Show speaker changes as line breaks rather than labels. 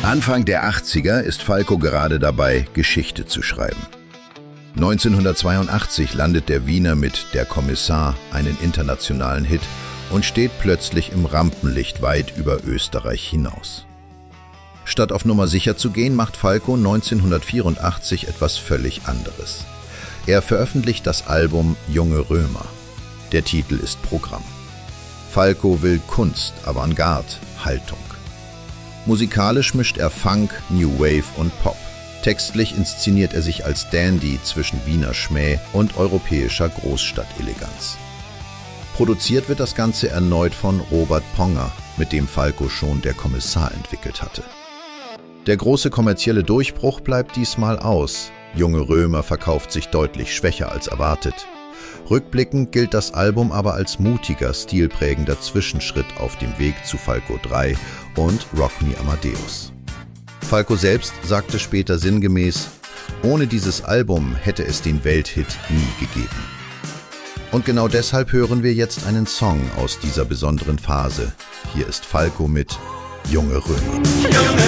Anfang der 80er ist Falco gerade dabei, Geschichte zu schreiben. 1982 landet der Wiener mit Der Kommissar einen internationalen Hit und steht plötzlich im Rampenlicht weit über Österreich hinaus. Statt auf Nummer sicher zu gehen, macht Falco 1984 etwas völlig anderes. Er veröffentlicht das Album Junge Römer. Der Titel ist Programm. Falco will Kunst, Avantgarde, Haltung. Musikalisch mischt er Funk, New Wave und Pop. Textlich inszeniert er sich als Dandy zwischen Wiener Schmäh und europäischer Großstadteleganz. Produziert wird das Ganze erneut von Robert Ponger, mit dem Falco schon Der Kommissar entwickelt hatte. Der große kommerzielle Durchbruch bleibt diesmal aus. Junge Römer verkauft sich deutlich schwächer als erwartet. Rückblickend gilt das Album aber als mutiger, stilprägender Zwischenschritt auf dem Weg zu Falco 3 und Rock Me Amadeus. Falco selbst sagte später sinngemäß: Ohne dieses Album hätte es den Welthit nie gegeben. Und genau deshalb hören wir jetzt einen Song aus dieser besonderen Phase. Hier ist Falco mit Junge Römer.
Junge